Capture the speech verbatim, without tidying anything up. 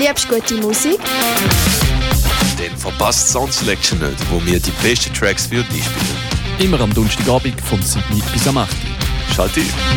Liebst gute Musik? Dann verpasst Sound Selection nicht, wo wir die besten Tracks für dich spielen. Immer am Donnerstagabend vom sieben bis am acht. Schalt ein.